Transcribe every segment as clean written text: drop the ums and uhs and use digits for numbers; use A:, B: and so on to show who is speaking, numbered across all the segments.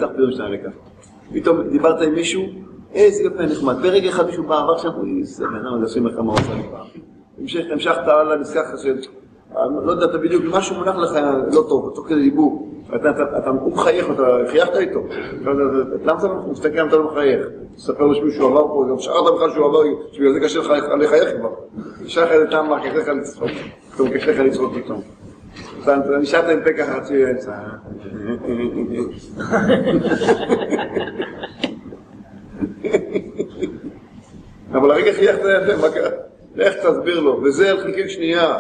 A: לכך, פתאום משתנה לכך. פתאום דיברת עם מישהו, איזה יפה נחמד, ברגע אחד מישהו בעבר שם, זה עושים לך מה עושה לי פעם. המשכת הלאה, נזכח של, לא יודע, אתה בדיוק, משהו מונח לך לא טוב, תוך כדי דיבור, הוא מחייך, אתה חייכת איתו, למה אתה מסתכל אם אתה לא מחייך? תספר לו שמישהו עבר פה, גם שכרת בכלל שהוא עבר, שבגלל זה קשה לך לחייך כבר. נשאר לך איזה טעם, קשה לך לצחוק, פתאום קשה לך לצחוק פתאום. אתה נשארת עם פה ככה חצי אמצע. אבל הרגע חייכת יפה, מה קרה? איך תסביר לו? וזה על חלקים שנייה.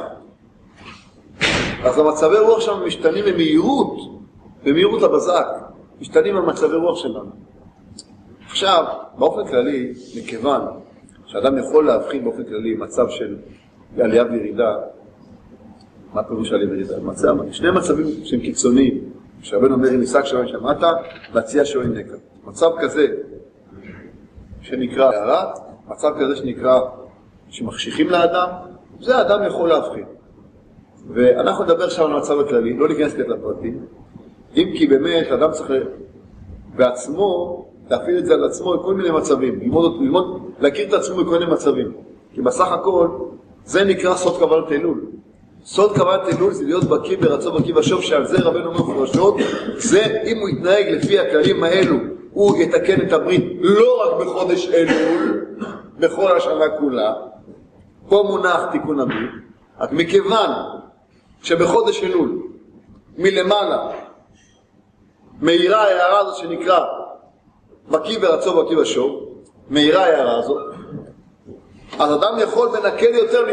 A: אז המצבי רוח שם משתנים במהירות הבזק. משתנים המצבי רוח שלנו. עכשיו, באופן כללי, מכיוון שאדם יכול להבחין באופן כללי מצב של עלייה וירידה, מה פירוש עלייה וירידה? שני מצבים שהם קיצוניים, שהרבן אומר אם ניסק שווין שמעת, להציע שווין נקע. מצב כזה שנקרא הערה, מצב כזה שנקרא שמחשיכים לאדם, זה האדם יכול להבחין. ואנחנו נדבר עכשיו על המצב הכללי, לא ניכנס כעת לפרטים, אם כי באמת אדם צריך בעצמו להפעיל את זה על עצמו בכל מיני מצבים, ללמוד, להכיר את עצמו בכל מיני מצבים. כי בסך הכל זה נקרא סוד כוונת אלול. סוד כוונת אלול זה להיות בקיא ברצון בקיא בשוב, שעל זה רבנו אומר מפורשות, זה אם הוא יתנהג לפי הכללים האלו, הוא יתקן את הברית לא רק בחודש אלול, בכל השנה כולה. פה מונח תיקון הברית, רק מכיוון שבחודש אלול מלמעלה מהירה ההערה הזאת שנקרא בקיא ברצון בקיא בשוב, מהירה ההערה הזאת, אז אדם יכול בנקל יותר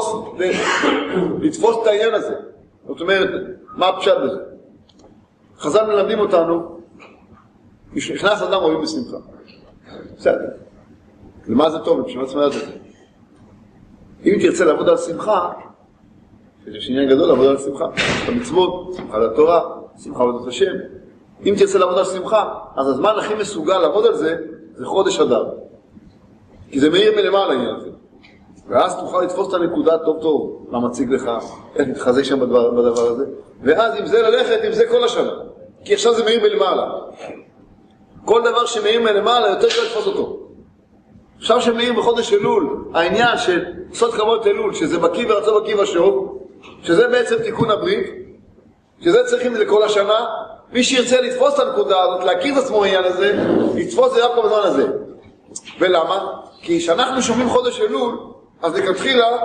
A: לתפוס את העניין הזה. זאת אומרת, מה הפשט בזה? חז"ל מלמדים אותנו, נכנס אדם אוהבים בשמחה. בסדר. למה זה טוב? בשביל עצמא יד את זה. אם תרצה לעבוד על שמחה, יש עניין גדול לעבוד על שמחה. את המצוות, שמחה לתורה, שמחה לעבודת השם. אם תרצה לעבוד על שמחה, אז הזמן הכי מסוגל לעבוד על זה, זה חודש אדר. כי זה מאיר מלמעלה העניין הזה. ואז תוכל לתפוס את הנקודה טוב טוב, מה מציג לך, איך מתחזק שם בדבר הזה. ואז עם זה ללכת, עם זה כל השנה. כי עכשיו זה מאיר מלמעלה. כל דבר שמאיר מלמעלה יותר קל לתפוס אותו. עכשיו שמאיר בחודש אלול, העניין של סוד כוונת אלול, שזה בקיא ברצון בקיא בשוב, שזה בעצם תיקון הברית, שזה צריכים לכל השנה, מי שירצה לתפוס את הנקודה הזאת, להכיר את עצמו העניין הזה, לתפוס את זה רק בזמן הזה. ולמה? כי כשאנחנו שומעים חודש אלול, אז לכתחילה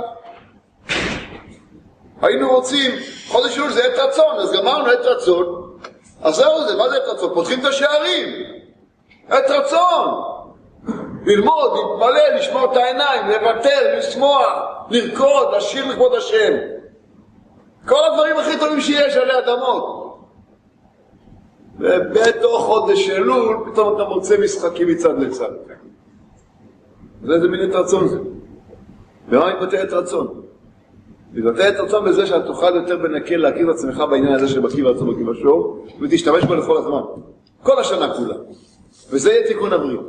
A: היינו רוצים, חודש אלול זה עת רצון, אז גמרנו עת רצון, אז זהו זה, מה זה עת רצון? פותחים את השערים, עת רצון, ללמוד, להתפלל, לשמור את העיניים, לוותר, לשמוח, לרקוד, לשיר לכבוד השם, כל הדברים הכי טובים שיש עלי אדמות. ובתוך חודש אלול פתאום אתה מוצא משחקים מצד לצד. זה מין עת רצון זה. ומה מתבטא עת רצון? מתבטא עת רצון בזה שאתה תוכל יותר בנקל להכיר את עצמך בעניין הזה של בקיא ברצון בקיא בשוב, ותשתמש בו לכל הזמן. כל השנה כולה. וזה יהיה תיקון הברית.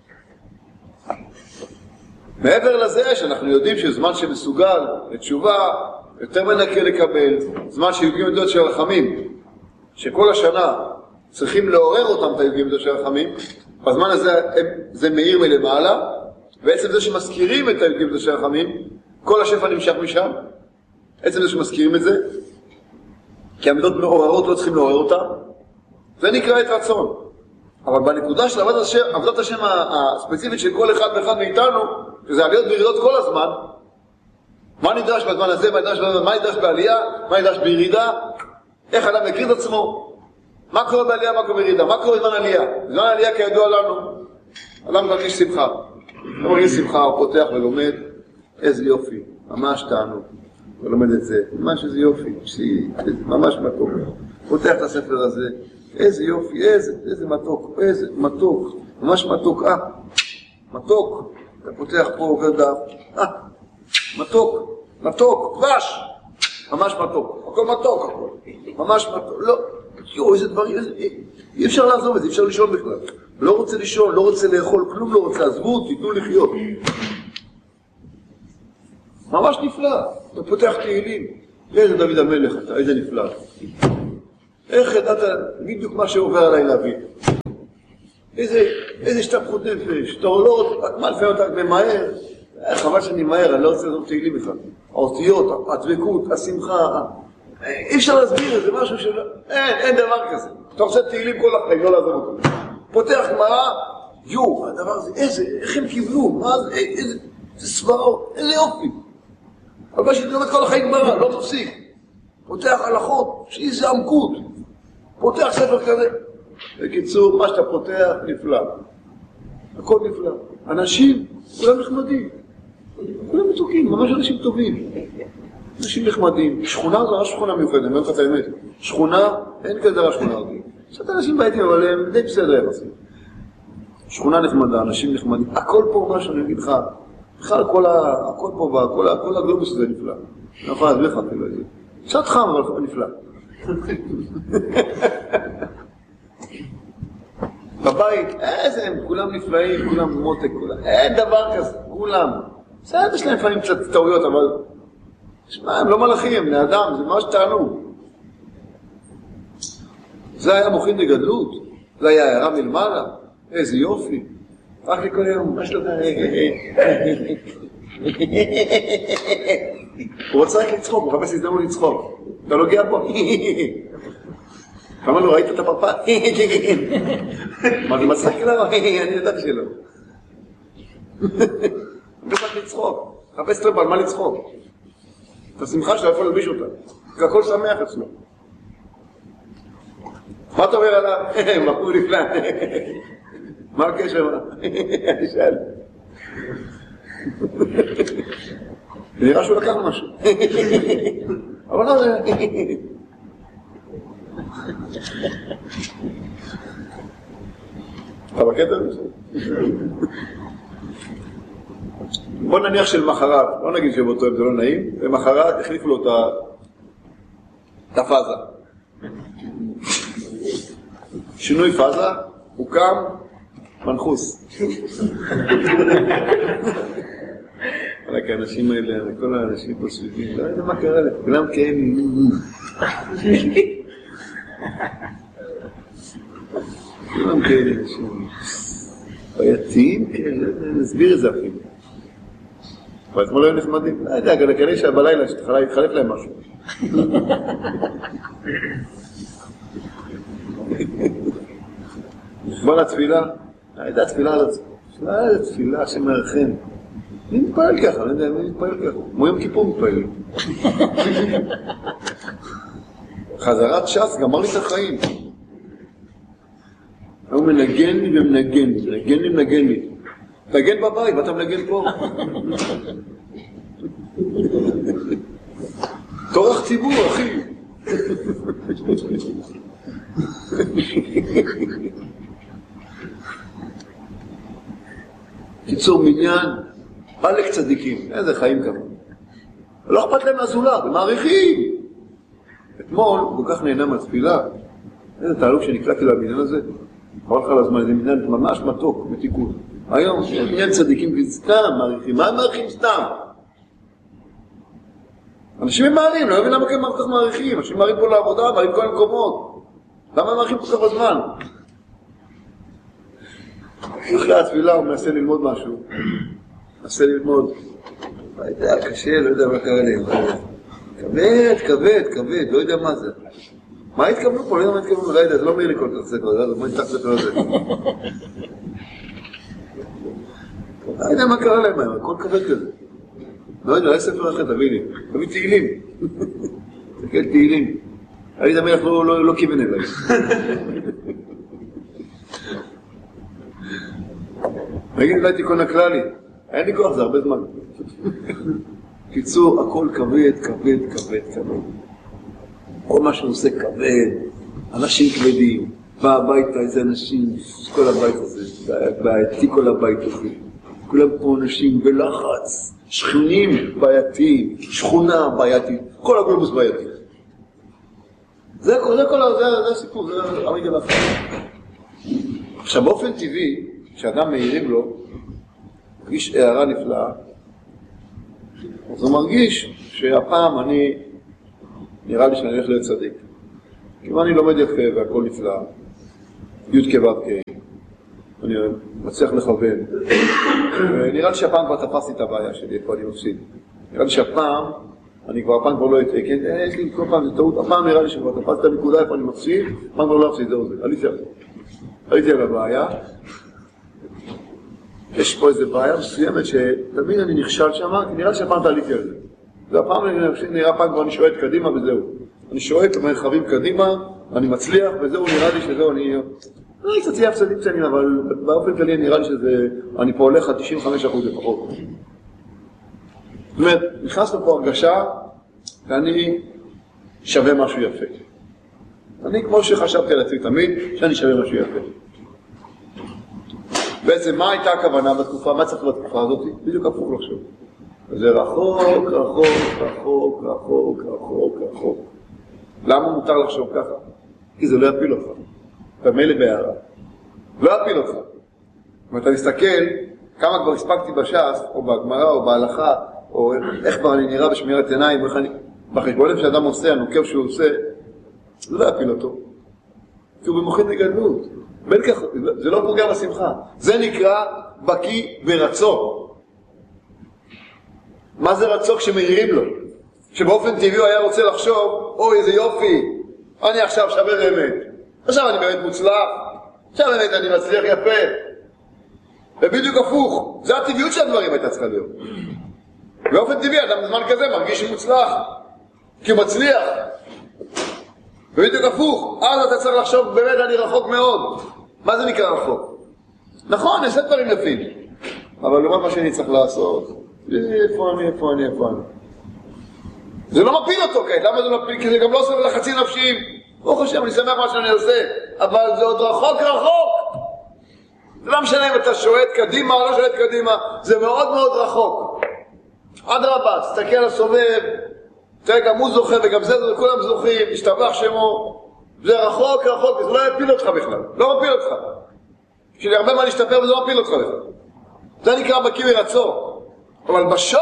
A: מעבר לזה שאנחנו יודעים שזמן שמסוגל לתשובה, יותר בנקל לקבל, זמן שיוגעים עדות של רחמים, שכל השנה צריכים לעורר אותם את היוגעים עדות של רחמים, בזמן הזה זה מאיר מלמעלה, בעצם זה שמזכירים את היוגעים עדות של רחמים, כל השפע נמשך משם, עצם זה שמזכירים את זה, כי המידות מעוררות לא צריכים לעורר אותם, זה נקרא עת רצון. אבל בנקודה של עבודת השם הספציפית של כל אחד ואחד מאיתנו, שזה עליות וירידות כל הזמן, מה נדרש בזמן הזה, מה נדרש בעלייה, מה נדרש בירידה, איך אדם מכיר את עצמו, מה קורה בעלייה, מה קורה בירידה, מה קורה בזמן עלייה. בזמן עלייה כידוע לנו, אדם מרגיש שמחה. הוא מרגיש שמחה, הוא פותח ולומד, איזה יופי, ממש תענוג. הוא לומד את זה, ממש איזה יופי, ממש מתוק. הוא פותח את הספר הזה, איזה יופי, איזה מתוק, איזה מתוק, ממש מתוק, מתוק. אתה פותח פה, עובר דף, מתוק, דבש, ממש מתוק, הכל מתוק, הכל, ממש מתוק, לא, איזה דברים, אי אפשר לעזוב את זה, אי אפשר לישון בכלל, לא רוצה לישון, לא רוצה לאכול, כלום לא רוצה, עזבו, תיתנו לחיות, ממש נפלא, אתה פותח תהילים, איזה דוד המלך אתה, איזה נפלא, איך ידעת בדיוק מה שעובר עליי להביא, איזה השתפכות נפש, אתה לא רוצה, מה לפעמים אתה ממהר, חבל שאני מהר, אני לא רוצה לעשות תהילים בכלל. האותיות, הדבקות, השמחה, אי אפשר להסביר את זה, משהו אין דבר כזה. אתה עושה תהילים כל החיים, לא לעזוב אותו. פותח גמרא, הדבר הזה, איך הם קיבלו, מה זה, איזה סברות, איזה יופי. אבל שתלמד כל החיים גמרא, לא תפסיק. פותח הלכות, שאיזה עמקות. פותח ספר כזה. בקיצור, מה שאתה פותח, נפלא. הכל נפלא. אנשים, כולם נחמדים. כולם מתוקים, ממש אנשים טובים. אנשים נחמדים. שכונה זו שכונה מיוחדת, אני אומר לך את האמת. שכונה, אין כזה דבר שכונה הזאת. קצת אנשים בעייתים, אבל הם די בסדר יחסים. שכונה נחמדה, אנשים נחמדים. הכל פה, מה שאני אגיד לך, בכלל הכל פה, כל הגלובוס הזה נפלא. אני יכול להסביר לך אפילו את זה. קצת חם, אבל נפלא. בבית, איזה הם, כולם נפלאים, כולם מותק, כולם, אין דבר כזה, כולם. בסדר, יש להם לפעמים קצת טעויות, אבל שמע, הם לא מלאכים, הם בני אדם, זה ממש תענוג. זה היה מוחין דגדלות, זה היה הערה מלמעלה, איזה יופי. רק לי כל היום, מה שלך? הוא רוצה רק לצחוק, הוא חפש הזדמנות לצחוק. אתה לא גאה פה? כמה לא ראית את הפרפד? מה זה מצחיק אליו? אני ידעתי שלא. חפש רק לצחוק. חפש טרפ על מה לצחוק. את השמחה שלו איפה ללביש אותה. כי הכל שמח אצלו. מה אתה אומר עליו? מחור נפלא. מה הקשר? אני שאל. נראה שהוא לקח משהו. אבל לא זה... אתה בקטע הזה? בוא נניח של מחרת, לא נגיד שבאותו יום זה לא נעים, ומחרת החליפו לו את הפאזה. שינוי פאזה, הוא קם, מנחוס. רק האנשים האלה, כל האנשים פה סביבים, לא יודע מה קרה להם, כולם כאלה. כולם כאלה אנשים בעייתיים כאלה, נסביר את זה אפילו. אבל אתמול היו נחמדים, לא יודע, כנראה שבלילה יתחלף להם משהו. בוא לתפילה, הייתה תפילה על עצמו, תפילה שמרחם. מי מתפעל ככה? לא יודע, מי מתפעל ככה? כמו יום כיפור מתפעל. חזרת ש"ס, גמר לי את החיים. הוא מנגן לי ומנגן לי, מנגן לי ומנגן לי. תגן בבית, ואתה מנגן פה. תורך ציבור, אחי. קיצור מניין, פלק צדיקים, איזה חיים כמה. לא אכפת להם מהזולת, הם מעריכים. אתמול, הוא כל כך נהנה מהתפילה, איזה תעלוק שנקלעתי למניין הזה, חבל לך לזמן, איזה מניין ממש מתוק, מתיקות. היום, מניין צדיקים סתם מעריכים, מה הם מעריכים סתם? אנשים הם מעריכים, לא יודעים למה הם כל כך מעריכים, אנשים מעריכים פה לעבודה, מעריכים כל המקומות. למה הם מעריכים כל כך בזמן? אחרי התפילה הוא מנסה ללמוד משהו, מנסה ללמוד, לא יודע, קשה, לא יודע מה קרה לי, כבד, לא יודע מה זה. מה התכוונו פה? לא יודע מה התכוונו, לא יודע, זה לא מהיר לי כל כך ספר, בוא נפתח ספר הזה. לא יודע מה קרה להם, הכל כבד כזה. לא יודע, היה ספר אחר, תביא לי, תביא תהילים. תקל תהילים. היית המלך לא כיוון אליי. נגיד אולי תיקון הכללי, אין לי כוח, זה הרבה זמן. קיצור, הכל כבד. כל מה שהוא עושה כבד, אנשים כבדים, בא הביתה איזה אנשים, כל הבית הזה, בעייתי כל הבית הזה. כולם פה אנשים בלחץ, שכנים בעייתיים, שכונה בעייתית, כל הגלובוס בעייתי. זה הסיפור, זה הרגל האחר. עכשיו באופן טבעי, כשאדם מעירים לו, מרגיש הערה נפלאה, אז הוא מרגיש שהפעם נראה לי שאני הולך להיות צדיק. כי אני לומד יפה והכל נפלא, י' כבב כ', אני מצליח לכוון. ונראה לי שהפעם כבר תפסתי את הבעיה שלי, איפה אני מפסיד. נראה לי שהפעם, הפעם כבר לא אתאה, כן? יש לי כל פעם, זה טעות, הפעם נראה לי שכבר תפסתי את הנקודה איפה אני מפסיד, הפעם כבר לא מפסיד, זהו זה, עליתי על הבעיה. יש פה איזו בעיה מסוימת שתמיד אני נכשל שם, כי נראה לי שהפעם תעליתי על זה. והפעם נראה פעם כבר אני שואט קדימה וזהו. אני שואט מרחבים קדימה, אני מצליח וזהו, נראה לי שזהו, אני קצת יהיה הפסדים קטנים, אבל באופן כללי נראה לי שזה, אני פה הולך על 95% לפחות. זאת אומרת, נכנסנו פה הרגשה, ואני שווה משהו יפה. אני כמו שחשבתי על עצמי תמיד, שאני שווה משהו יפה. בעצם מה הייתה הכוונה בתקופה, מה צריך בתקופה הזאת? בדיוק הפוך לחשוב. זה רחוק, רחוק, רחוק, רחוק, רחוק, רחוק. למה מותר לחשוב ככה? כי זה לא יפיל אותך. אתה מילא בהערה. לא יפיל אותך. אם אתה מסתכל, כמה כבר הספקתי בש"ס, או בגמרא, או בהלכה, או איך כבר אני נראה בשמירת עיניים, בחשבונים שאדם עושה, הנוקב שהוא עושה, זה לא יפיל אותו. כי הוא במוחין לגדלות. בין כך, זה לא פוגע בשמחה. זה נקרא בקיא ברצו. מה זה רצו כשמהירים לו? שבאופן טבעי הוא היה רוצה לחשוב, אוי איזה יופי, אני עכשיו שווה באמת. עכשיו אני באמת מוצלח, עכשיו באמת אני מצליח יפה. ובדיוק הפוך, זה הטבעיות של הדברים הייתה צריכה להיות. באופן טבעי אדם בזמן כזה מרגיש שהוא מוצלח, כי הוא מצליח. ובדיוק הפוך, אז אתה צריך לחשוב, באמת אני רחוק מאוד. מה זה נקרא רחוק? נכון, אני עושה דברים יפים. אבל לעומת מה שאני צריך לעשות, איפה אני. זה לא מפיל אותו כעת, למה זה לא מפיל? כי זה גם לא עושה לחצים נפשיים. הוא חושב, אני שמח מה שאני עושה, אבל זה עוד רחוק. זה לא משנה אם אתה שועט קדימה או לא שועט קדימה, זה מאוד מאוד רחוק. עד רבה, תסתכל על הסובב, תראה, גם הוא זוכה וגם זה, כולם זוכים, השתבח שמו. זה רחוק, וזה לא יפיל אותך בכלל. לא מפיל אותך. יש לי הרבה מה להשתפר וזה לא מפיל אותך בכלל. זה נקרא בקיא ברצו. אבל בשוב,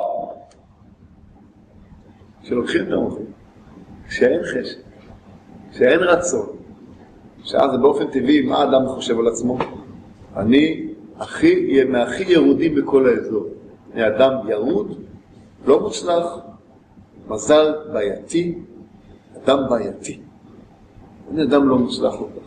A: שלוקחים את המוחים, שאין חשק, שאין רצון, שאז זה באופן טבעי, מה האדם חושב על עצמו? אני מהכי ירודים בכל האזור. אני אדם ירוד, לא מוצלח, מזל בעייתי, אדם בעייתי. אני אדם לא מוצלח אותך.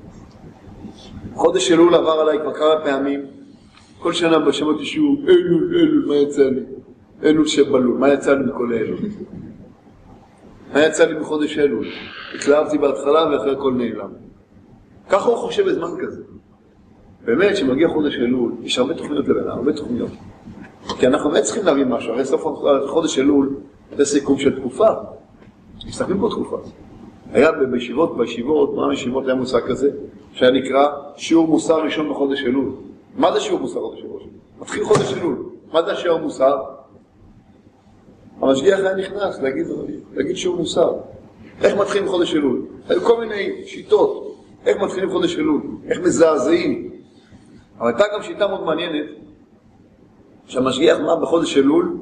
A: חודש אלול עבר עליי כבר כמה פעמים, כל שנה בשמות ישו, אלול, מה יצא לי? אלול שבלול, מה יצא לי מכל אלול? מה יצא לי מחודש אלול? התלהבתי בהתחלה ואחרי הכל נעלם. ככה הוא חושב בזמן כזה. באמת, שמגיע חודש אלול, יש הרבה תוכניות לבנה, הרבה תוכניות. כי אנחנו באמת צריכים להבין משהו, הרי סוף חודש אלול, זה סיכום של תקופה. מסתכלים פה תקופה. היה בישיבות, מה הישיבות היה מושג כזה, שהיה נקרא שיעור מוסר ראשון בחודש אלול. מה זה שיעור מוסר חודש אלול? מתחיל חודש אלול. מה זה שיעור מוסר? המשגיח היה נכנס להגיד שיעור מוסר. איך מתחילים חודש אלול? היו כל מיני שיטות. איך מתחילים חודש אלול? איך מזעזעים? אבל הייתה גם שיטה מאוד מעניינת, שהמשגיח מה בחודש אלול,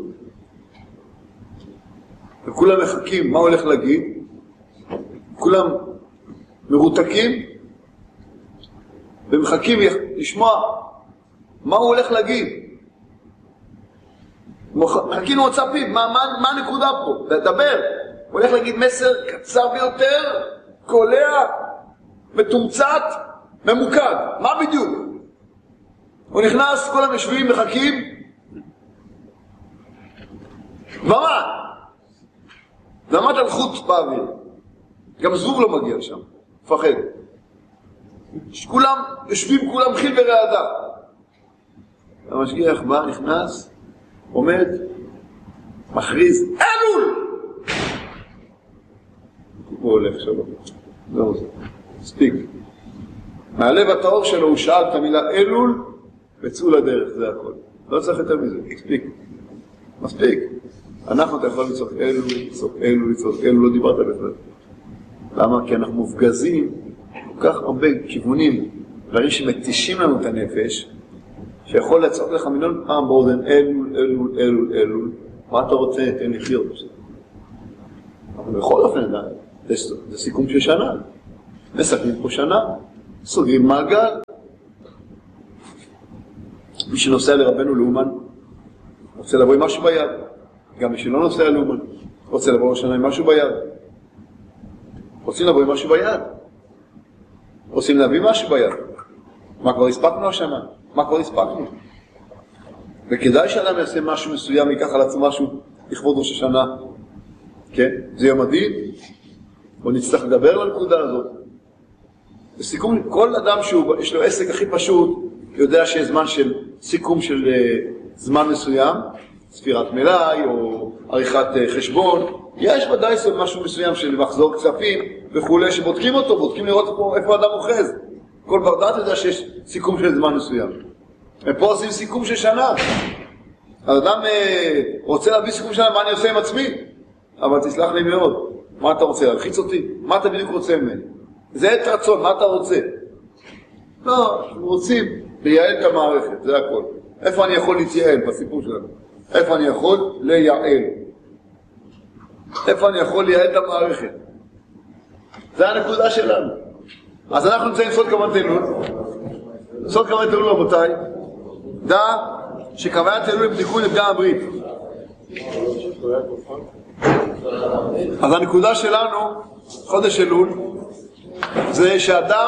A: וכולם מחכים מה הולך להגיד, כולם מרותקים, ומחכים לשמוע מה הוא הולך להגיד. מחכים להוצא פיו, מה הנקודה פה? לדבר. הוא הולך להגיד מסר קצר ביותר, קולע, מתומצת, ממוקד. מה בדיוק? הוא נכנס, כולם יושבים, מחכים. ומה? למד על חוט באוויר. גם זבוב לא מגיע שם. מפחד. כולם יושבים, כולם חיל ורעדה. המשגיח בא, נכנס, עומד, מכריז, אלול! הוא הולך שלום. זהו זה. ספיק. מהלב הטהור שלו הוא שאל את המילה אלול, וצאו לדרך, זה הכל. לא צריך יותר מזה, ספיק. מספיק. אנחנו אתה יכול לצעוק אלול, לא דיברת בכלל. למה? כי אנחנו מופגזים כל כך הרבה כיוונים, דברים שמתישים לנו את הנפש, שיכול לצעוק לך מיליון פעם באוזן, אלול, מה אתה רוצה? תן לחיות. אבל בכל אופן, זה סיכום של שנה. מסכמים פה שנה, סוגרים מעגל. מי שנוסע לרבנו לאומן, רוצה לבוא עם משהו ביד. גם מי שלא נוסע לאומן, רוצה לבוא לשנה עם משהו ביד. רוצים לבוא עם משהו ביד. רוצים להביא משהו ביד. מה כבר הספקנו השנה? מה כבר הספקנו? וכדאי שאדם יעשה משהו מסוים, ייקח על עצמו משהו לכבוד ראש השנה. כן? זה יום הדין. בוא נצטרך לדבר על הנקודה הזאת. בסיכום, כל אדם שיש לו עסק הכי פשוט, יודע שיש זמן של סיכום של זמן מסוים, ספירת מלאי או עריכת חשבון, יש ודאי משהו מסוים של מחזור כספים וכולי, שבודקים אותו, בודקים לראות איפה אדם אוחז. כל בר דעת יודע שיש סיכום של זמן מסוים. ופה עושים סיכום של שנה. האדם רוצה להביא סיכום של שנה, מה אני עושה עם עצמי? אבל תסלח לי מאוד, מה אתה רוצה? להלחיץ אותי? מה אתה בדיוק רוצה ממני? זה עת רצון, מה אתה רוצה? לא, אנחנו רוצים לייעל את המערכת, זה הכל. איפה אני יכול להתייעל בסיפור שלנו? איפה אני יכול לייעל? איפה אני יכול לייעל את המערכת? זה הנקודה שלנו. אז אנחנו נמצאים סוד כוונת אלול. סוד כוונת אלול, רבותיי, דע שכוונת אלול הם תיקון לפגם הברית. אז הנקודה שלנו, חודש אלול, זה שאדם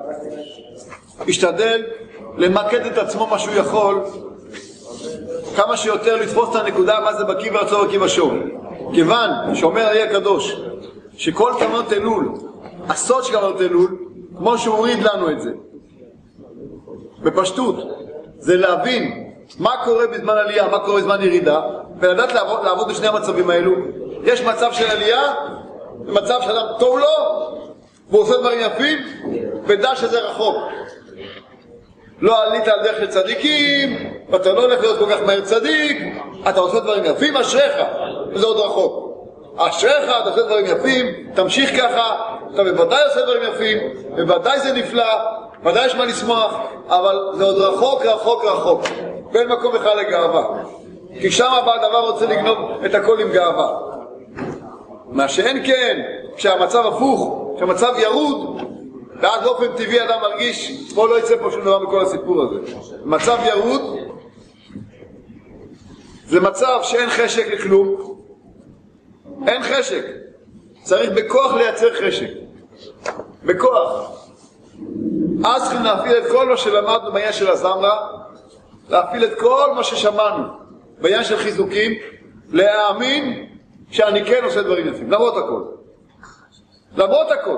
A: ישתדל למקד את עצמו מה שהוא יכול, כמה שיותר לתפוס את הנקודה מה זה בקיא ורצו בקיא בשור. כיוון שאומר הארי הקדוש שכל כוונות אלול, הסוד של כוונות אלול, כמו שהוא הוריד לנו את זה בפשטות, זה להבין מה קורה בזמן עלייה, מה קורה בזמן ירידה, ולדעת לעבוד בשני המצבים האלו. יש מצב של עלייה, מצב שאדם טוב לו והוא עושה דברים יפים, ודע שזה רחוק. לא עלית על דרך של צדיקים, ואתה לא הולך להיות כל כך מהר צדיק, אתה עושה דברים יפים, אשריך, וזה עוד רחוק. אשריך, אתה עושה דברים יפים, תמשיך ככה, אתה בוודאי עושה דברים יפים, בוודאי זה נפלא, ודאי יש מה לשמוח, אבל זה עוד רחוק, רחוק, רחוק. בין מקום אחד לגאווה. כי שם הבא הדבר רוצה לגנוב את הכל עם גאווה. מה שאין כן, כשהמצב הפוך, כשהמצב ירוד, ואז באופן טבעי אדם מרגיש, פה לא יצא פה שום דבר מכל הסיפור הזה. מצב ירוד, זה מצב שאין חשק לכלום. אין חשק. צריך בכוח לייצר חשק. בכוח. אז צריכים להפעיל את כל מה שלמדנו בעניין של הזמרה, להפעיל את כל מה ששמענו בעניין של חיזוקים, להאמין שאני כן עושה דברים יפים, למרות הכל. למרות הכל.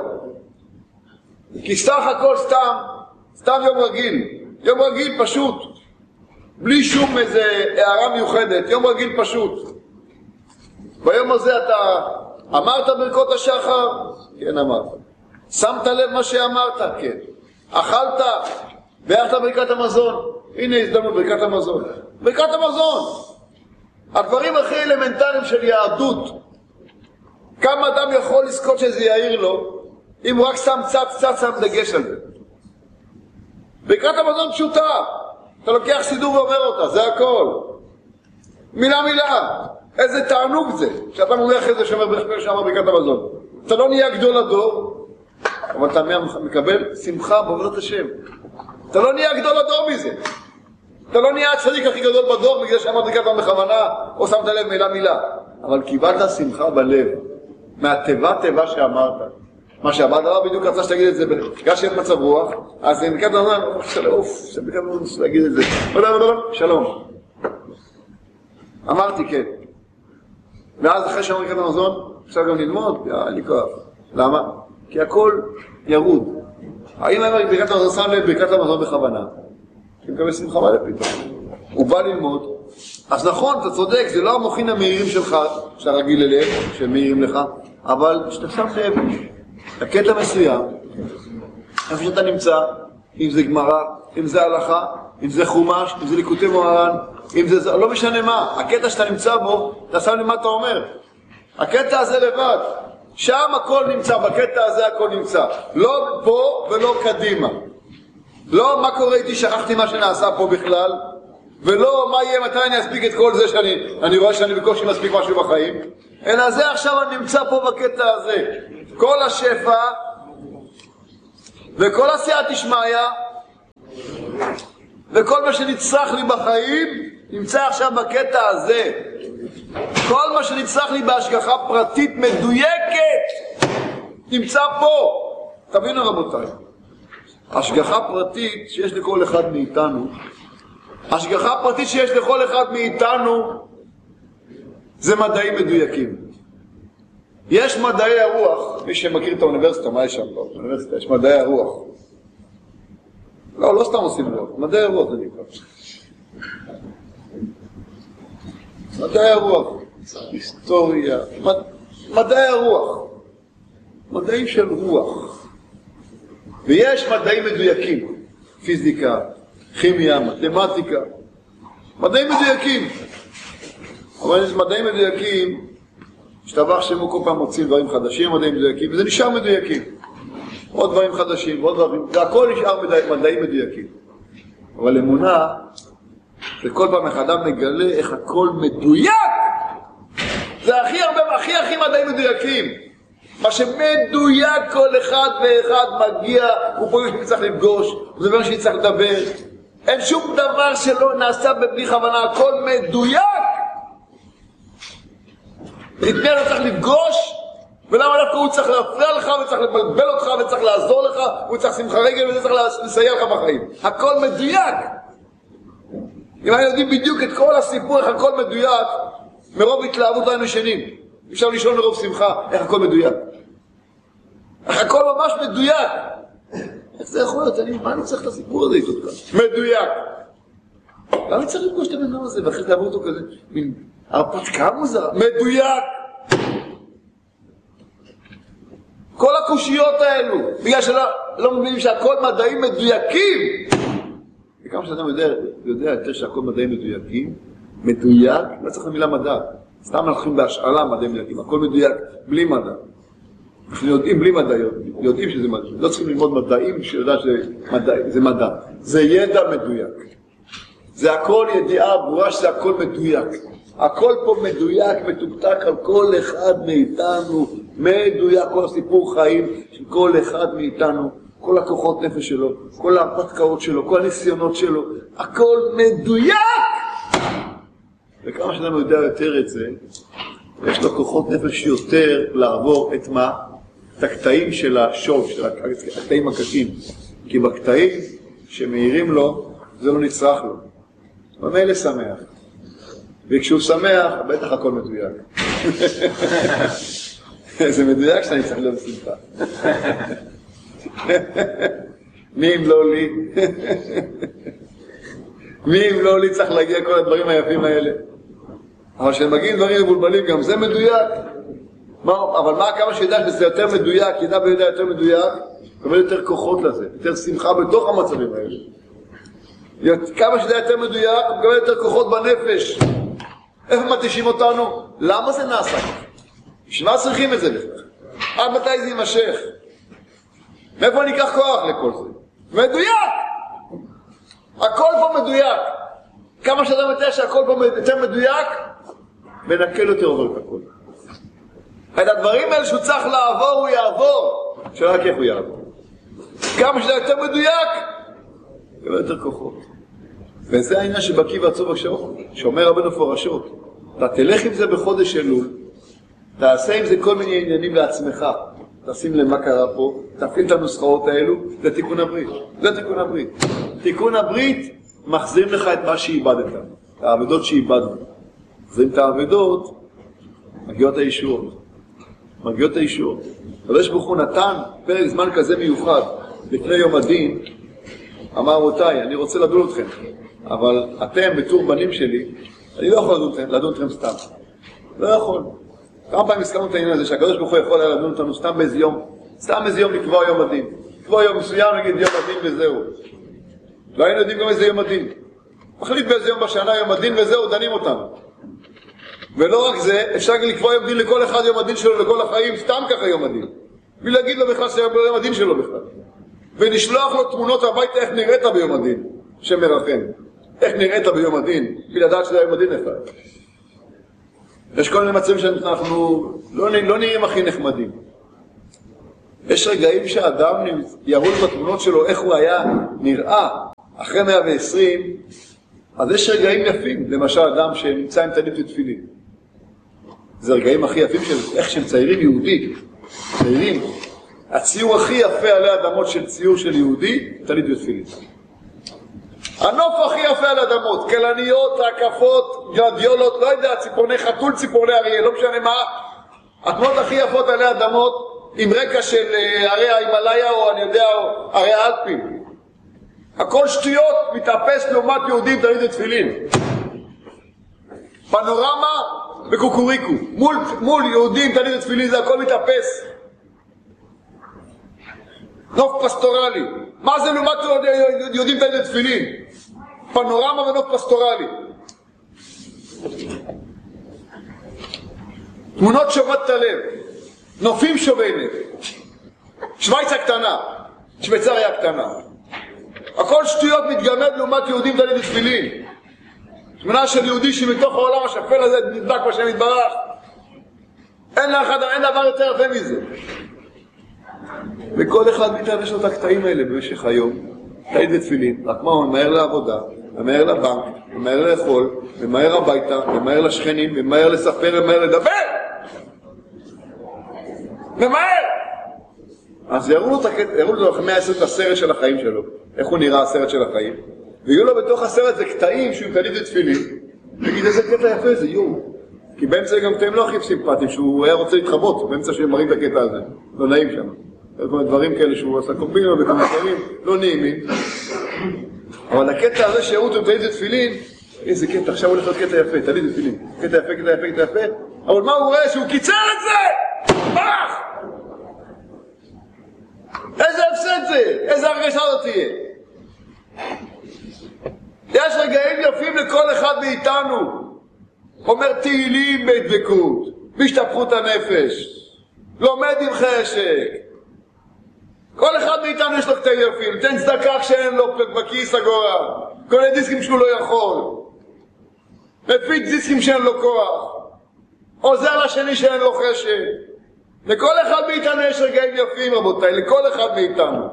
A: כי סך הכל סתם יום רגיל. יום רגיל פשוט. בלי שום איזה הערה מיוחדת. יום רגיל פשוט. ביום הזה אתה אמרת ברכות השחר? כן, אמרת. שמת לב מה שאמרת? כן. אכלת? ואכלת ברכת המזון? הנה הזדמנות, ברכת המזון. ברכת המזון! הדברים הכי אלמנטריים של יהדות. כמה אדם יכול לזכות שזה יעיר לו, אם הוא רק שם שם דגש על זה. ברכת המזון פשוטה. אתה לוקח סידור ואומר אותה, זה הכל. מילה מילה. איזה תענוג זה, שאתה מוריח איזה שאומר ברכת המזון. אתה לא נהיה גדול הדור, אבל אתה מקבל שמחה בעבודת השם. אתה לא נהיה גדול הדור מזה. אתה לא נהיה הצדיק הכי גדול בדור בגלל שאמרת ברכת בכוונה או שמת לב מילה מילה. אבל קיבלת שמחה בלב, מהטבע שאמרת. מה שהבא דבר בדיוק רצה שתגיד את זה, בגלל שאין מצב רוח, אז ברכת המזון, שלום, להגיד את זה. שלום. אמרתי כן. ואז אחרי שאמר ברכת המזון, אפשר גם ללמוד, אין לי כוח. למה? כי הכל ירוד. האם אמר ברכת המזון שם לב ברכת המזון בכוונה? כי מקבל שמחה בלב פתאום. הוא בא ללמוד. אז נכון, אתה צודק, זה לא המוחין המהירים שלך, שאתה רגיל אליהם, שהם מהירים לך, אבל שאתה שם לב, הקטע מסוים, איפה שאתה נמצא, אם זה גמרא, אם זה הלכה, אם זה חומש, אם זה ליקוטי מוהר"ן, אם זה לא משנה מה, הקטע שאתה נמצא בו, אתה שם לי מה אתה אומר. הקטע הזה לבד, שם הכל נמצא, בקטע הזה הכל נמצא. לא פה ולא קדימה. לא מה קורה איתי, שכחתי מה שנעשה פה בכלל, ולא מה יהיה, מתי אני אספיק את כל זה שאני רואה שאני בקושי מספיק משהו בחיים, אלא זה עכשיו אני נמצא פה בקטע הזה. כל השפע וכל עשיית תשמעיה, וכל מה שנצטרך לי בחיים נמצא עכשיו בקטע הזה. כל מה שנצטרך לי בהשגחה פרטית מדויקת נמצא פה. תבינו רבותיי, השגחה פרטית שיש לכל אחד מאיתנו, השגחה פרטית שיש לכל אחד מאיתנו זה מדעים מדויקים. יש מדעי הרוח, מי שמכיר את האוניברסיטה, מה יש שם? באוניברסיטה יש מדעי הרוח. לא סתם עושים רוח, מדעי הרוח זה נקרא. מדעי הרוח, היסטוריה, מדעי הרוח, מדעים של רוח. ויש מדעים מדויקים, פיזיקה, כימיה, מתמטיקה, מדעים מדויקים. אבל יש מדעים מדויקים, שטבח שמו כל פעם מוצאים דברים חדשים, מדעים מדויקים, וזה נשאר מדויקים. עוד דברים חדשים, ועוד דברים, והכל נשאר מדעים מדויקים. אבל אמונה, זה כל פעם אדם מגלה איך הכל מדויק. זה הכי מדעים מדויקים. מה שמדויק כל אחד ואחד מגיע, הוא פוגש שצריך לפגוש, הוא דבר שצריך לדבר. אין שום דבר שלא נעשה בלי כוונה, הכל מדויק. לפני לא צריך לפגוש, ולמה דווקא הוא צריך להפריע לך, וצריך לבלבל אותך, וצריך לעזור לך, הוא צריך שמחה רגל, וזה צריך לסייע לך בחיים. הכל מדויק. אם אני יודעים בדיוק את כל הסיפור, איך הכל מדויק, מרוב התלהבות היינו ישנים. אפשר לשאול מרוב שמחה, איך הכל מדויק. איך הכל ממש מדויק. איך זה יכול להיות? מה אני צריך את הסיפור הזה איתו כאן? מדויק. למה אני צריך לפגוש את הבן אדם הזה, ואחרי תעבור אותו כזה, מין הרפתקה מוזרה? מדויק. כל הקושיות האלו, בגלל שלא מבינים שהכל מדעים מדויקים. וכמה שאדם יודע יותר שהכל מדעים מדויקים, מדויק, לא צריך למילה מדע. סתם הולכים בהשאלה מדעים מדויקים, הכל מדויק, בלי מדע. אנחנו יודעים בלי מדע, יודעים שזה מדע. לא צריכים ללמוד מדעים שיודע שזה מדע. זה ידע מדויק. זה הכל ידיעה ברורה שזה הכל מדויק. הכל פה מדויק, מתוקתק על כל אחד מאיתנו, מדויק, כל הסיפור חיים של כל אחד מאיתנו, כל הכוחות נפש שלו, כל ההרפתקאות שלו, כל הניסיונות שלו, הכל מדויק! וכמה שאדם יודע יותר את זה, יש לו כוחות נפש יותר לעבור את מה? את הקטעים של השוב, של הקטעים הקשים. כי בקטעים שמאירים לו, זה לא נצרך לו. ומילא שמח. וכשהוא שמח, בטח הכל מדויק. זה מדויק שאני צריך להיות שמחה. מי אם לא לי? מי אם לא לי צריך להגיע כל הדברים היפים האלה? אבל כשמגיעים דברים מבולבלים גם זה מדויק. אבל מה כמה שידע שזה יותר מדויק, ידע וידע יותר מדויק, קבל יותר כוחות לזה, יותר שמחה בתוך המצבים האלה. כמה שזה יותר מדויק, הוא מקבל יותר כוחות בנפש. איפה מתישים אותנו? למה זה נעשה? בשביל צריכים את זה בכלל? עד מתי זה יימשך? מאיפה אני אקח כוח לכל זה? מדויק! הכל פה מדויק. כמה שאדם יודע שהכל פה יותר מדויק, ונקל יותר עובר את הכל. את הדברים האלה שהוא צריך לעבור, הוא יעבור. שאלה איך הוא יעבור. כמה שזה יותר מדויק, יהיה יותר כוחות. וזה העניין שבקיא ועצוב השעון, שאומר רבנו מפורשות, אתה תלך עם זה בחודש אלול, תעשה עם זה כל מיני עניינים לעצמך, תשים למה קרה פה, תפעיל את הנוסחאות האלו, זה תיקון הברית. זה תיקון הברית. תיקון הברית מחזירים לך את מה שאיבדת, את העבודות שאיבדנו. מחזירים את העבודות, מגיעות האישור. מגיעות האישור. הקדוש ברוך הוא נתן פרק זמן כזה מיוחד, לפני יום הדין, אמר אותי, אני רוצה לדון אתכם, אבל אתם בתור בנים שלי, אני לא יכול לדון אתכם סתם. לא יכול. כמה פעמים הסכמנו את העניין הזה, שהקדוש ברוך הוא יכול היה לדון אותנו סתם באיזה יום, סתם איזה יום לקבוע יום הדין. לקבוע יום מסוים, נגיד יום הדין וזהו. לא היינו יודעים גם איזה יום הדין. מחליט באיזה יום בשנה יום הדין וזהו, דנים אותנו. ולא רק זה, אפשר לקבוע יום דין לכל אחד יום הדין שלו לכל החיים, סתם ככה יום הדין. בלי להגיד לו בכלל שיום הדין שלו בכלל. ונשלוח לו תמונות הביתה איך נראית ביום הדין, שמרחם. איך נראית ביום הדין, בלי לדעת שזה יום הדין אחד. יש כל מיני מצבים שאנחנו לא נראים הכי נחמדים. יש רגעים שהאדם יראו לו בתמונות שלו איך הוא היה נראה אחרי 120, אז יש רגעים יפים, למשל אדם שנמצא עם טלית ותפילין. זה הרגעים הכי יפים של איך שהם צעירים יהודים. צעירים. הציור הכי יפה עלי אדמות של ציור של יהודי, טלית ותפילין. הנוף הכי יפה על אדמות, כלניות, הקפות, גלדיולות, לא יודע, ציפורני חתול, ציפורני אריה, לא משנה מה. התמונות הכי יפות עלי אדמות, עם רקע של הרי ההימלאיה או אני יודע, או הרי האלפים. הכל שטויות, מתאפס לעומת יהודים טלית ותפילין. פנורמה וקוקוריקו. מול יהודים טלית ותפילין זה הכל מתאפס. נוף פסטורלי. מה זה לעומת יהודים טלית ותפילין? פנורמה ונוף פסטורלי. תמונות שובת הלב. נופים שובי לב. שוויץ הקטנה. שוויצריה הקטנה. הכל שטויות מתגמד לעומת יהודים טלית ותפילין. תמונה של יהודי שמתוך העולם השפל הזה נדבק בשם יתברך. אין דבר יותר יפה מזה. וכל אחד מאיתנו יש לו את הקטעים האלה במשך היום. טלית ותפילין, רק מה הוא ממהר לעבודה, ממהר לבנק, ממהר לאכול, ממהר הביתה, ממהר לשכנים, ממהר לספר, ממהר לדבר. ממהר! אז יראו לו אחרי 110 את הסרט של החיים שלו. איך הוא נראה הסרט של החיים? ויהיו לו בתוך הסרט זה קטעים שהוא טלית ותפילין. תגיד איזה קטע יפה זה, כי באמצע גם קטעים לא הכי סימפטיים, שהוא היה רוצה להתחבות, באמצע שהם מראים את הקטע הזה. לא נעים שם. כל מיני דברים כאלה שהוא עשה קומבינה וכמה דברים לא נעימים. אבל הקטע הזה שהראו אותו טלית ותפילין, איזה קטע, עכשיו הולך להיות קטע יפה, טלית ותפילין. קטע יפה, קטע יפה, קטע יפה. אבל מה הוא רואה? שהוא קיצר את זה! פח! איזה הפסד זה? איזה הרגשה זאת תהיה? יש רגעים יפים לכל אחד מאיתנו. אומר תהילים בדבקות, בהשתפכות הנפש, לומד עם חשק. כל אחד מאיתנו יש לו קטעים יפים. תן צדקה כשאין לו בכיס אגורה. קונה דיסקים שהוא לא יכול. מפיץ דיסקים שאין לו כוח. עוזר לשני שאין לו חשק. לכל אחד מאיתנו יש רגעים יפים, רבותיי, לכל אחד מאיתנו.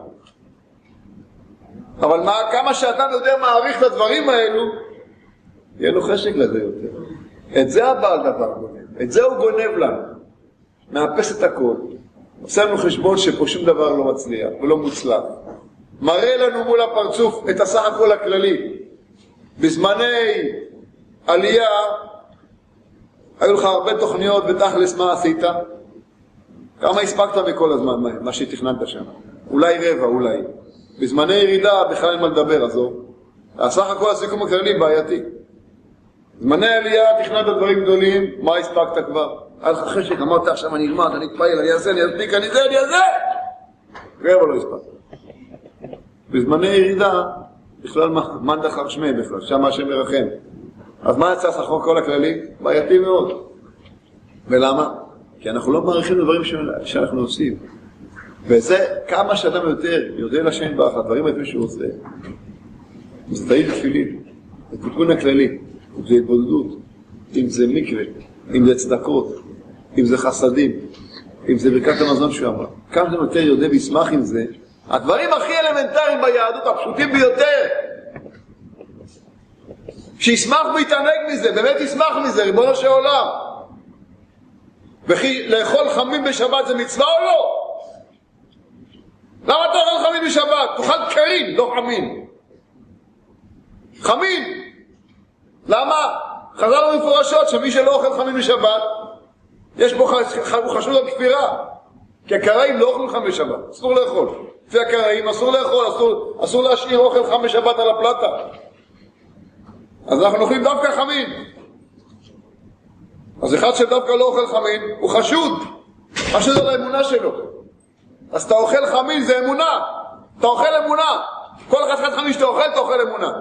A: אבל כמה שאדם יודע מעריך את הדברים האלו, יהיה לו חשק לזה יותר. את זה הבעל דבר גונב. את זה הוא גונב לנו. מאפס את הכל. עושה לנו חשבון שפה שום דבר לא מצליח ולא מוצלח. מראה לנו מול הפרצוף את הסך הכל הכללי. בזמני עלייה, היו לך הרבה תוכניות ותכלס מה עשית? כמה הספקת בכל הזמן מה שתכננת שם? אולי רבע, אולי. בזמני ירידה בכלל אין מה לדבר, עזוב. הסך הכל הסיכום הכללי בעייתי. בזמני עלייה תכננת דברים גדולים, מה הספקת כבר? היה לך חשק, אמרת עכשיו אני אלמד, אני אתפעל, אני אעשה, אני אספיק, אני זה, אני אעשה! רבע לא הספקת. בזמני ירידה, בכלל מן דחר שמי בכלל, שם השם מרחם. אז מה יצא סך הכל הכללי? בעייתי מאוד. ולמה? כי אנחנו לא מעריכים דברים שאנחנו עושים. וזה כמה שאדם יותר יודע לשם באחד, הדברים האלה שהוא עושה. זה טלית ותפילין, זה תיקון הכללי, זה התבודדות, אם זה מקווה, אם זה צדקות, אם זה חסדים, אם זה ברכת המזון שהוא אמר. כמה שאדם יותר יודע וישמח עם זה, הדברים הכי אלמנטריים ביהדות, הפשוטים ביותר, שישמח ויתענג מזה, באמת ישמח מזה, ריבונו של עולם. וכי לאכול חמים בשבת זה מצווה או לא? למה אתה אוכל חמים בשבת? תאכל קרים, לא חמים. חמים. למה? חז"ל מפורשות שמי שלא אוכל חמים בשבת, יש בו חשוד על כפירה. כי הקראים לא אוכלים חם בשבת, אסור לאכול. לפי הקראים אסור לאכול, אסור להשאיר אוכל חם בשבת על הפלטה. אז אנחנו אוכלים דווקא חמים. אז אחד שדווקא לא אוכל חמין, הוא חשוד על האמונה שלו. אז אתה אוכל חמין, זה אמונה. אתה אוכל אמונה. כל אחד חמין שאתה אוכל, אתה אוכל אמונה.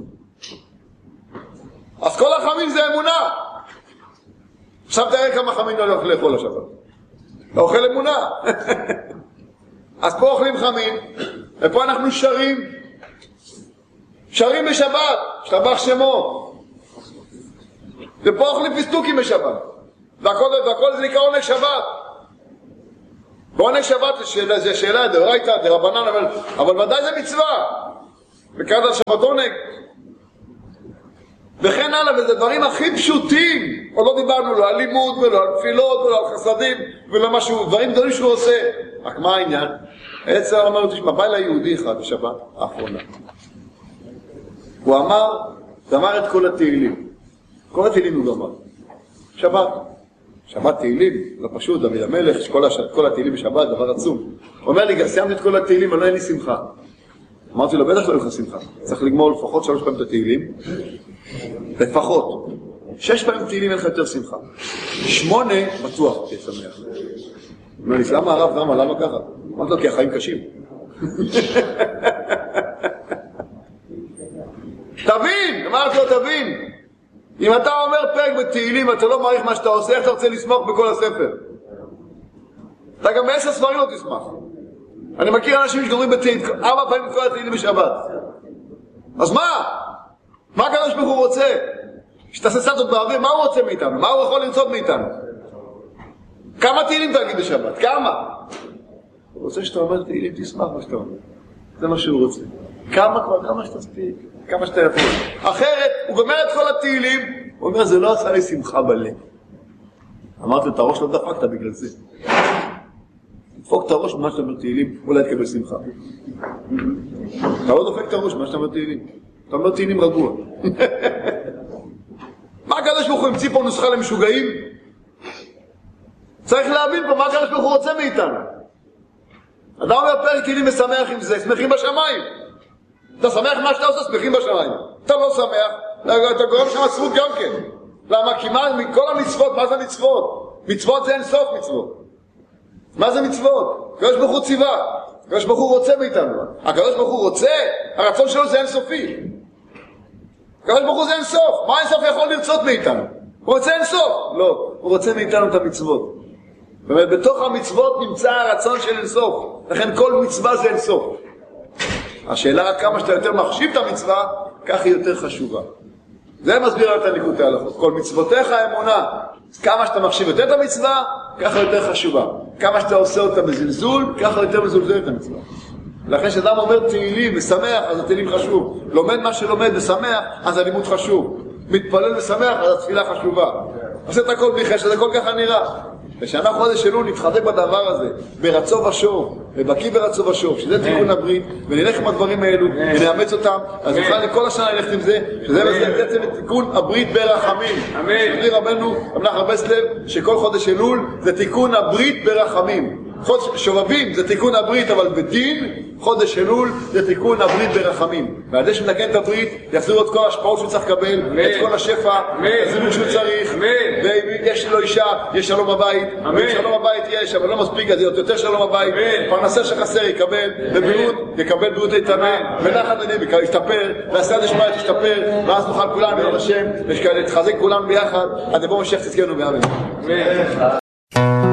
A: אז כל החמין זה אמונה. עכשיו תראה כמה חמין לא הולך לאכול השבת. אתה אוכל אמונה. אז פה אוכלים חמין, ופה אנחנו שרים בשבת, שתבח שמו. ופה אוכלים פיסטוקים בשבת. והכל זה נקרא עונג שבת. ועונג שבת זה שאלה דאורייתא, דרבנן, אבל ודאי זה מצווה. וקראת על שבת עונג, וכן הלאה, וזה דברים הכי פשוטים. עוד לא דיברנו לא על לימוד ולא על תפילות ולא על חסדים ולא משהו, דברים גדולים שהוא עושה. רק מה העניין? עצר אמר, תשמע, בא אליי יהודי אחד בשבת האחרונה. הוא אמר את כל התהילים. כל התהילים הוא אמר. שבת תהילים, לא פשוט, דוד המלך, כל התהילים בשבת, דבר עצום. הוא אומר לי, סיימתי את כל התהילים, אבל לא אין לי שמחה. אמרתי לו, בטח לא יהיה לך שמחה. צריך לגמור לפחות 3 פעמים את התהילים. לפחות. 6 פעמים תהילים אין לך יותר שמחה. 8 בטוח תהיה שמח. אומר לי, למה הרב, למה ככה? אמרתי לו, כי החיים קשים. תבין, אמרתי לו, תבין. אם אתה אומר פרק בתהילים, אתה לא מעריך מה שאתה עושה, איך אתה רוצה לסמוך בכל הספר? אתה גם ב10 ספרים לא תשמח. אני מכיר אנשים שגומרים בתהילים, 4 פעמים כל התהילים בשבת. אז מה? מה הקדוש ברוך הוא רוצה? שתעשה סטות באוויר, מה הוא רוצה מאיתנו? מה הוא יכול לרצות מאיתנו? כמה תהילים תגיד בשבת? כמה? הוא רוצה שאתה אומר תהילים, תשמח מה שאתה אומר. זה מה שהוא רוצה. כמה שתספיק, כמה שאתה יכול. אחרת, הוא גומר את כל התהילים, הוא אומר, זה לא עשה לי שמחה בלב. אמרתי, את הראש לא דפקת בגלל זה. דפוק את הראש במה שאתה אומר תהילים, אולי תקבל שמחה. אתה לא דופק את הראש במה שאתה אומר תהילים. אתה אומר תהילים רגוע. מה הקדוש ברוך הוא המציא פה נוסחה למשוגעים? צריך להבין פה מה הקדוש ברוך הוא רוצה מאיתנו. אדם אומר פרק תהילים ושמח עם זה, שמחים בשמיים. אתה שמח מה שאתה עושה, שמחים בשמיים. אתה לא שמח, אתה גורם שם עצרות גם כן. למה? כי מכל המצוות, מה זה מצוות? מצוות זה אין סוף מצוות. מה זה מצוות? הקדוש ברוך הוא ציווה. הקדוש ברוך הוא רוצה מאיתנו. הקדוש ברוך הוא רוצה, הרצון שלו זה אין סופי. הקדוש ברוך הוא זה אין סוף. מה אין סוף יכול לרצות מאיתנו? הוא רוצה אין סוף. לא, הוא רוצה מאיתנו את המצוות. זאת אומרת, בתוך המצוות נמצא הרצון של אין סוף. לכן כל מצווה זה אין סוף. השאלה רק כמה שאתה יותר מחשיב את המצווה, כך היא יותר חשובה. זה מסביר את הליקוטי הלכות. כל מצוותיך האמונה, כמה שאתה מחשיב יותר את המצווה, ככה יותר חשובה. כמה שאתה עושה אותה בזלזול, ככה יותר מזולזל את המצווה. לכן שאדם אומר תהילים ושמח, אז התהילים חשוב. לומד מה שלומד ושמח, אז הלימוד חשוב. מתפלל ושמח, אז התפילה חשובה. עושה את הכל בלי חשב, זה כל ככה נראה. ושאנחנו חודש אלול נתחזק בדבר הזה, ברצו ושוב, ובקיא ברצו ושוב, שזה תיקון הברית, ונלך עם הדברים האלו, ונאמץ אותם, אז נוכל לכל השנה ללכת עם זה, שזה בעצם תיקון הברית ברחמים. אמן. רבנו, רב ברסלב, שכל חודש אלול זה תיקון הברית ברחמים. חודש שובבים זה תיקון הברית, אבל בדין, חודש אלול זה תיקון הברית ברחמים. ועל זה שנתקן את הברית, יחזירו את כל ההשפעות שהוא צריך לקבל, את כל השפע, את הזימון שהוא צריך, ויש לו אישה, יש שלום בבית, שלום בבית יש, אבל לא מספיק, אז יותר שלום בבית, פרנסה שחסר יקבל, בבריאות, יקבל בריאות איתנה, ונחת עינים ישתפר, והסעד השמע ישתפר, ואז נוכל כולנו לראות השם, להתחזק כולנו ביחד, עד יבוא משיח צדקנו באמן.